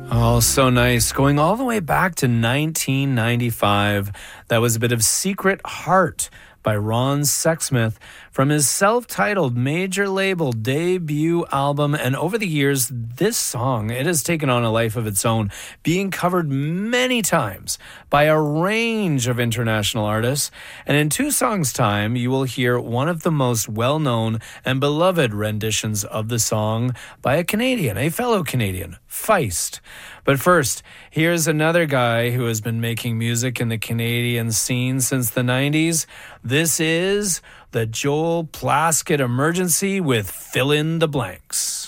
Oh, so nice. Going all the way back to 1995. That was a bit of Secret Heart by Ron Sexsmith from his self-titled major label debut album. And over the years, this song, it has taken on a life of its own, being covered many times by a range of international artists. And in 2 songs' time, you will hear one of the most well-known and beloved renditions of the song by a Canadian, a fellow Canadian, Feist. But first, here's another guy who has been making music in the Canadian scene since the 90s. This is the Joel Plaskett Emergency with Fill in the Blanks.